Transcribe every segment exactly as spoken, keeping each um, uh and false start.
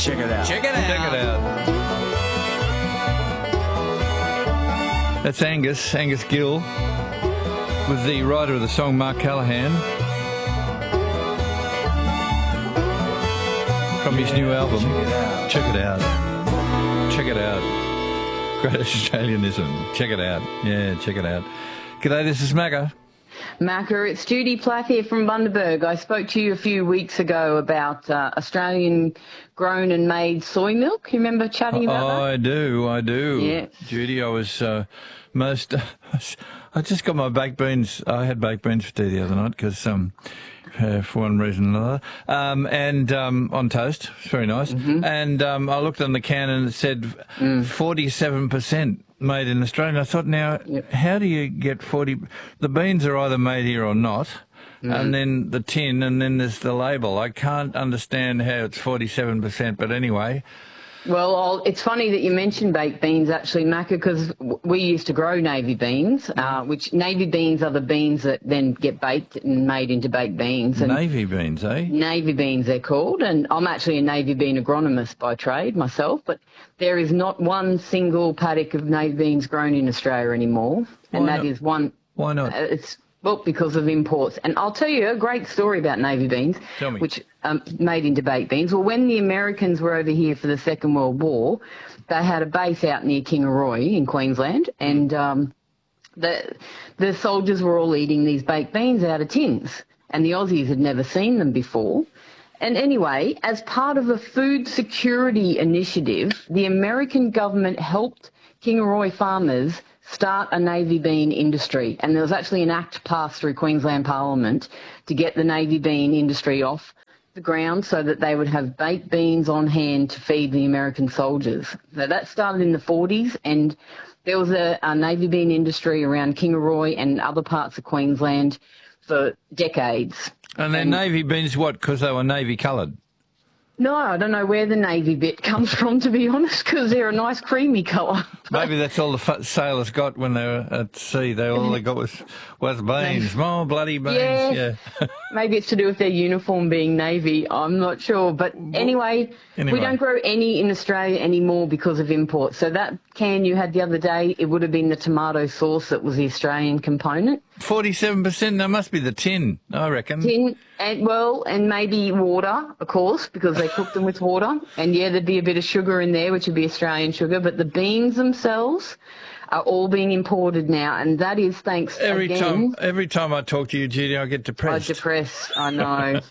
Check it out. Check it out. Check it out. That's Angus, Angus Gill, with the writer of the song, Mark Callahan, from his new album. Check it out. Check it out. Great Australianism. Check it out. Yeah, check it out. G'day, this is Macca. Macca, it's Judy Plath here from Bundaberg. I spoke to you a few weeks ago about uh, Australian grown and made soy milk. You remember chatting about oh, that? I do, I do. Yes. Judy, I was uh, most... I just got my baked beans. I had baked beans for tea the other night because... Um, Uh, for one reason or another, um, and um, on toast. It's very nice. Mm-hmm. And um, I looked on the can and it said mm. forty-seven percent made in Australia. And I thought, now, yep. how do you get forty? The beans are either made here or not, mm. and then the tin, and then there's the label. I can't understand how it's forty-seven percent, but anyway. Well, I'll, it's funny that you mentioned baked beans, actually, Macca, because we used to grow navy beans, uh, which navy beans are the beans that then get baked and made into baked beans. And navy beans, eh? Navy beans, they're called, and I'm actually a navy bean agronomist by trade myself, but there is not one single paddock of navy beans grown in Australia anymore, and Why that not? is one... Why not? Uh, it's Well, because of imports. And I'll tell you a great story about navy beans, Tell me. which um, made into baked beans. Well, when the Americans were over here for the Second World War, they had a base out near Kingaroy in Queensland, and um, the the soldiers were all eating these baked beans out of tins, and the Aussies had never seen them before. And anyway, as part of a food security initiative, the American government helped Kingaroy farmers start a navy bean industry, and there was actually an act passed through Queensland Parliament to get the navy bean industry off the ground so that they would have baked beans on hand to feed the American soldiers. So that started in the forties, and there was a, a navy bean industry around Kingaroy and other parts of Queensland for decades. And then navy beans, what, because they were navy coloured? No, I don't know where the navy bit comes from, to be honest, because they're a nice creamy colour. Maybe that's all the f- sailors got when they were at sea. They all they got was was beans, more bloody beans. Yeah, yeah. Maybe it's to do with their uniform being navy. I'm not sure, but anyway, anyway, we don't grow any in Australia anymore because of imports. So that can you had the other day, it would have been the tomato sauce that was the Australian component. Forty-seven percent. That must be the tin, I reckon. Tin, and well, and maybe water, of course, because they cook them with water. And yeah, there'd be a bit of sugar in there, which would be Australian sugar. But the beans themselves are all being imported now, and that is thanks every again. time. Every time I talk to you, Judy, I get depressed. I'm depressed, I know.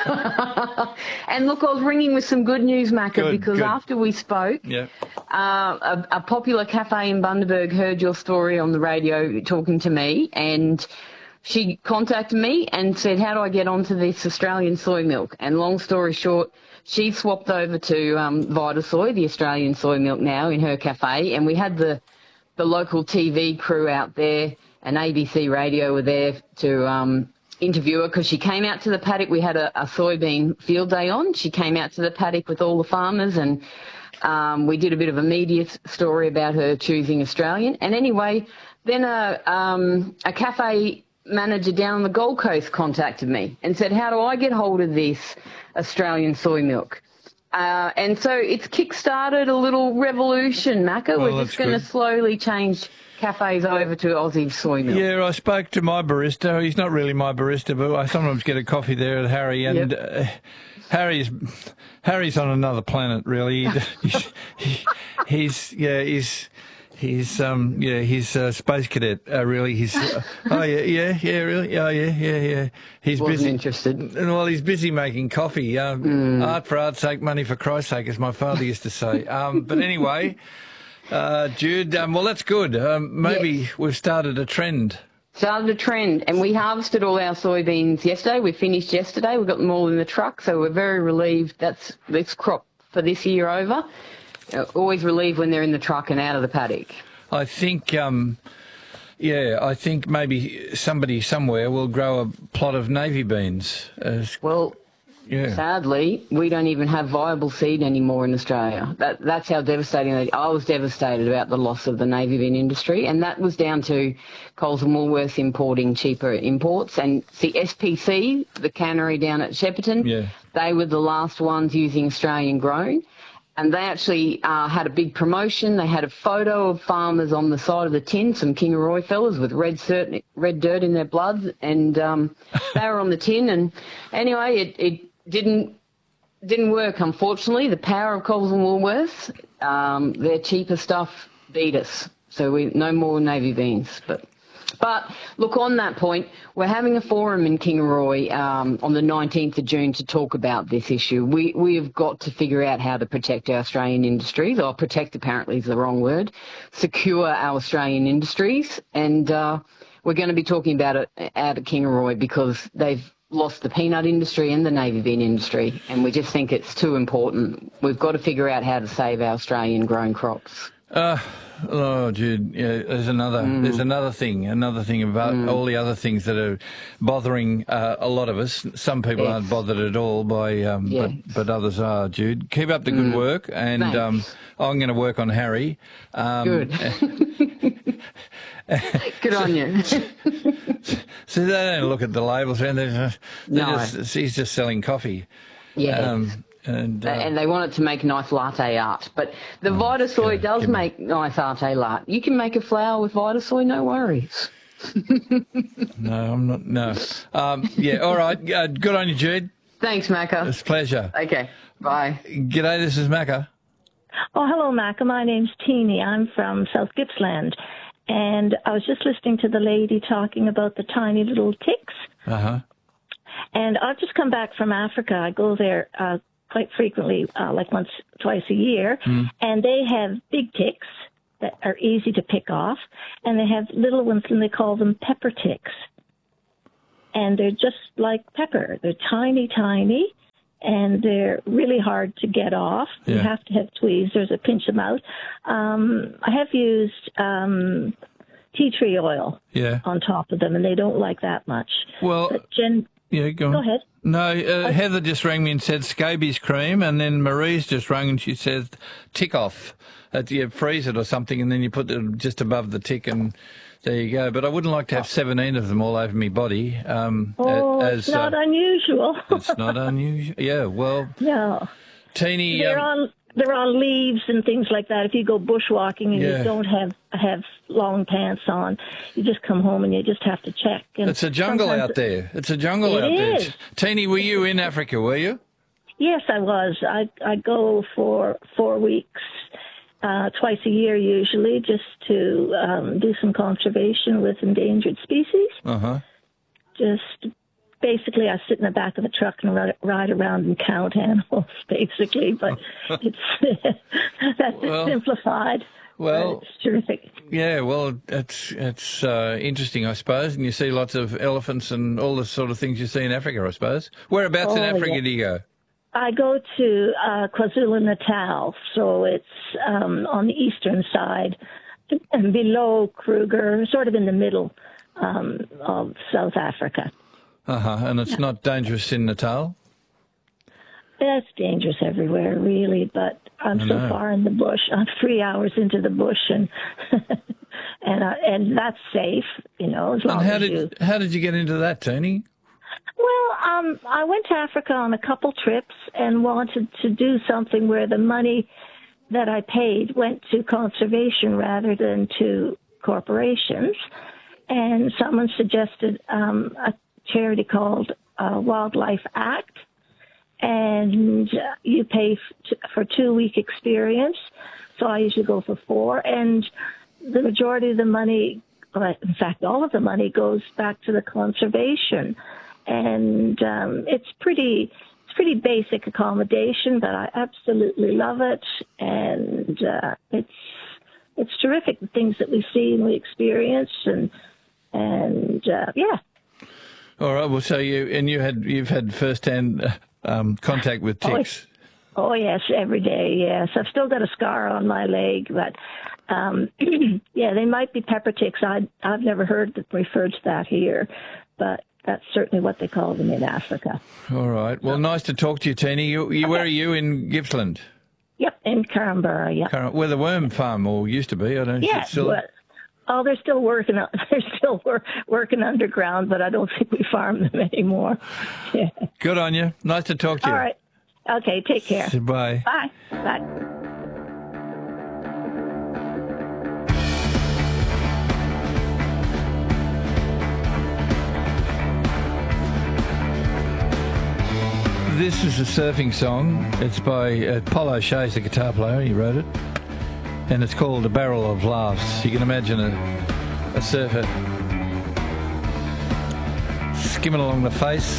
And look, I was ringing with some good news, Macca, Good, because good. after we spoke, Yeah. uh, a, a popular cafe in Bundaberg heard your story on the radio talking to me, and she contacted me and said, how do I get onto this Australian soy milk? And long story short, she swapped over to um, Vitasoy, the Australian soy milk now, in her cafe, and we had the the local T V crew out there, and A B C Radio were there to um, interview her because she came out to the paddock. We had a, a soybean field day on. She came out to the paddock with all the farmers, and um, we did a bit of a media story about her choosing Australian. And anyway, then a, um, a cafe manager down on the Gold Coast contacted me and said, how do I get hold of this Australian soy milk? Uh, and so it's kick-started a little revolution, Macca. Well, We're just going to slowly change cafes over to Aussie soy milk. Yeah, I spoke to my barista. He's not really my barista, but I sometimes get a coffee there at Harry, and Yep. uh, Harry's Harry's on another planet, really. he's, he, he's yeah, he's. He's um yeah he's a space cadet uh, really he's uh, oh yeah yeah yeah really oh yeah yeah yeah he's Wasn't busy interested. well he's busy making coffee uh, mm. art for art's sake, money for Christ's sake, as my father used to say. Um but anyway, uh Jude, um, well that's good. Um, maybe Yes. we've started a trend. Started a trend, and we harvested all our soybeans yesterday. We finished yesterday. We got them all in the truck, so we're very relieved that's this crop for this year over. Uh, always relieved when they're in the truck and out of the paddock. I think, um, yeah, I think maybe somebody somewhere will grow a plot of navy beans. Uh, Well, yeah. sadly, we don't even have viable seed anymore in Australia. That, that's how devastating it is. I was devastated about the loss of the navy bean industry, and that was down to Coles and Woolworths importing cheaper imports. And the S P C, the cannery down at Shepparton, Yeah. they were the last ones using Australian grown. And they actually uh, had a big promotion. They had a photo of farmers on the side of the tin, some Kingaroy fellas with red, cert- red dirt in their blood, and um, they were on the tin. And anyway, it, it didn't didn't work, unfortunately. The power of Coles and Woolworths, um, their cheaper stuff beat us. So we no more navy beans. But But, look, on that point, we're having a forum in Kingaroy um, on the nineteenth of June to talk about this issue. We we have got to figure out how to protect our Australian industries. Or protect apparently is the wrong word. Secure our Australian industries. And uh, we're going to be talking about it out at Kingaroy because they've lost the peanut industry and the navy bean industry. And we just think it's too important. We've got to figure out how to save our Australian grown crops. Uh, oh, Jude, yeah, there's another mm. there's another thing, another thing about mm. all the other things that are bothering uh, a lot of us. Some people yes. aren't bothered at all by, um, yeah. but, but others are, Jude. Keep up the good mm. work, and um, I'm going to work on Harry. Um, good. Good on you. So they don't look at the labels, and they're, they're no. just, he's just selling coffee. Yeah. Um, And, uh, and they want it to make nice latte art. But the oh, Vitasoy God, does make me... nice latte art. You can make a flour with Vitasoy, no worries. No, I'm not. No. Um, yeah, all right. Uh, good on you, Jude. Thanks, Macca. It's a pleasure. Okay, bye. G'day, this is Macca. Oh, hello, Macca. My name's Teeny. I'm from South Gippsland. And I was just listening to the lady talking about the tiny little ticks. Uh-huh. And I've just come back from Africa. I go there uh, quite frequently, uh, like once, twice a year. Mm. And they have big ticks that are easy to pick off. And they have little ones, and they call them pepper ticks. And they're just like pepper. They're tiny, tiny. And they're really hard to get off. Yeah. You have to have tweezers or pinch them out. Um, I have used um, tea tree oil yeah. on top of them, and they don't like that much. Well, but Jen, yeah, go on. Go ahead. No, uh, Heather just rang me and said scabies cream, and then Marie's just rang and she says tick off. Uh, you freeze it or something, and then you put it just above the tick, and there you go. But I wouldn't like to have seventeen of them all over my body. Um, oh, as, it's not uh, unusual. It's not unusual. Yeah, well, no. Teeny, they're um, on they're on leaves and things like that. If you go bushwalking and yeah. you don't have have long pants on, you just come home and you just have to check. And it's a jungle out there. It's a jungle it out is. there. Teeny, were you in Africa? Were you? Yes, I was. I I go for four weeks. Uh, twice a year, usually, just to um, do some conservation with endangered species. Uh-huh. Just basically, I sit in the back of the truck and ride, ride around and count animals, basically. But it's that's well, simplified. Well, it's terrific. Yeah, well, it's it's uh, interesting, I suppose, and you see lots of elephants and all the sort of things you see in Africa, I suppose. Whereabouts oh, in Africa yeah. do you go? I go to uh, KwaZulu-Natal, so it's um, on the eastern side, and below Kruger, sort of in the middle um, of South Africa. Uh-huh, and it's not dangerous in Natal? It's dangerous everywhere, really, but I'm so far in the bush. I'm three hours into the bush, and and uh, and that's safe, you know, as long and how as did, you... How did you get into that, Tony? Well, um, I went to Africa on a couple trips and wanted to do something where the money that I paid went to conservation rather than to corporations. And someone suggested um, a charity called uh, Wildlife Act, and you pay f- for two-week experience. So I usually go for four, and the majority of the money, in fact, all of the money goes back to the conservation. And um, it's pretty, it's pretty basic accommodation, but I absolutely love it, and uh, it's it's terrific. The things that we see and we experience, and and uh, yeah. All right. Well, so you and you had you've had first-hand um, contact with ticks. Oh, oh yes, every day. Yes, I've still got a scar on my leg, but um, yeah, they might be pepper ticks. I I've never heard that referred to that here, but that's certainly what they call them in Africa. All right. Well, nice to talk to you, Teeny. You, you, okay. Where are you in Gippsland? Yep, in Carambura, yep. Car- where the worm farm all used to be, I don't know. Yeah, still... well, Oh, they're still working. on- They're still wor- working underground, but I don't think we farm them anymore. Yeah. Good on you. Nice to talk to you. All right. Okay. Take care. Bye. Bye. Bye. This is a surfing song. It's by uh, Paul O'Shea's the guitar player. He wrote it. And it's called A Barrel of Laughs. You can imagine a, a surfer skimming along the face.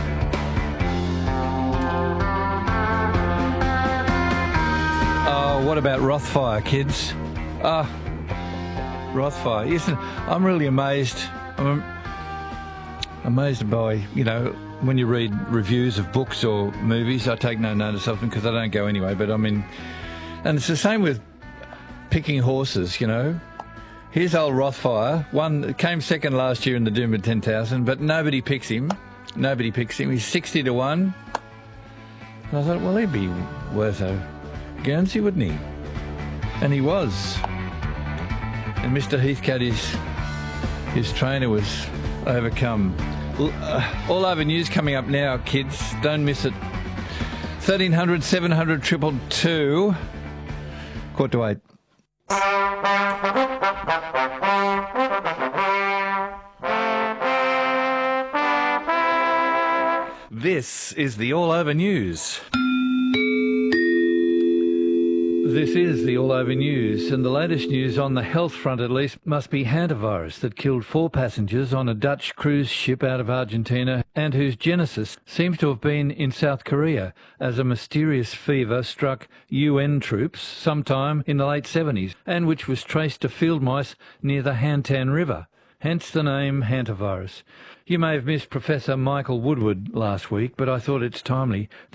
Oh, what about Rothfire, kids? Ah, Rothfire. Isn't, I'm really amazed. I'm amazed by, you know, when you read reviews of books or movies, I take no notice of them because I don't go anyway. But I mean, and it's the same with picking horses, you know. Here's old Rothfire. One came second last year in the Doomba ten thousand, but nobody picks him. Nobody picks him. He's sixty to one. And I thought, well, he'd be worth a Guernsey, wouldn't he? And he was. And Mister Heathcote, his, his trainer, was overcome. Uh, all over news coming up now, kids. Don't miss it. thirteen hundred, seven hundred, two two two. Quarter to eight. This is the All Over News. This is the All Over News, and the latest news on the health front at least must be hantavirus that killed four passengers on a Dutch cruise ship out of Argentina and whose genesis seems to have been in South Korea as a mysterious fever struck U N troops sometime in the late seventies and which was traced to field mice near the Hantan River. Hence the name hantavirus. You may have missed Professor Michael Woodward last week, but I thought it's timely